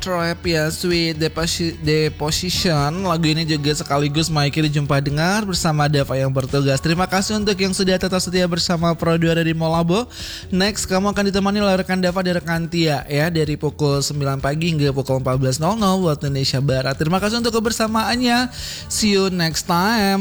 Trap ya, Sweet Deposition. Lagu ini juga sekaligus Mikey dijumpa dengar bersama Dava yang bertugas. Terima kasih untuk yang sudah tetap setia bersama Pro 2 dari Molabo. Next kamu akan ditemani oleh rekan Dava dan rekan Tia ya, dari pukul 9 pagi hingga pukul 14.00 waktu Indonesia Barat. Terima kasih untuk kebersamaannya. See you next time.